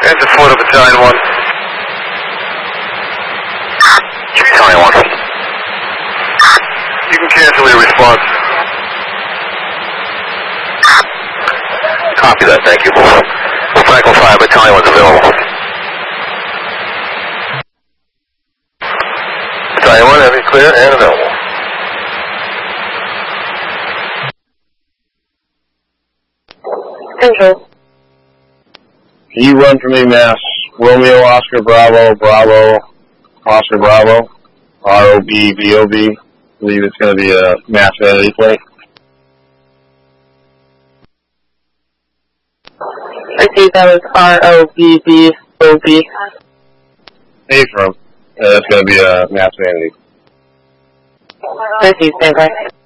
Transit 4 to Battalion 1. Battalion 1. You can cancel your response. Copy that, thank you. Franklin 5, Battalion 1's available. Battalion 1, heavy clear and available. Control. Can you run for me, Mass? Romeo, Oscar, Bravo, Bravo, Oscar, Bravo, ROB, BOB. I believe it's going to be a Mass vanity plate. I see that was ROBBOB. Hey, from. That's going to be a Mass vanity. I see, stand by.